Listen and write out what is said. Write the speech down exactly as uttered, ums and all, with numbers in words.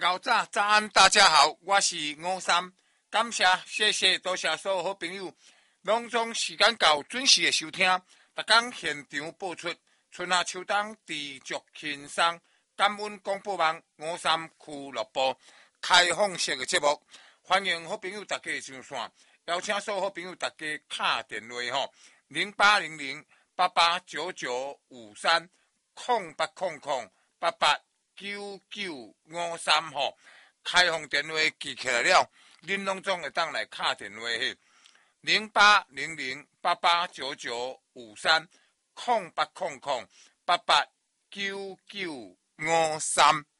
高早早安，大家好，我是吴三，感谢谢谢多谢所有好朋友，拢总时间到准时的收听，逐天现场播出春夏秋冬持续轻松，感恩广播网吴三俱乐部开放式的节目，欢迎好朋友大家上线，邀请所有好朋友大家打电话吼，零八零零八八九九五三空八空空八八。九九五三吼，开放电话记起来了，恁拢总会当来打电话去，零八零零八八九九五三空八空空八八九九五三。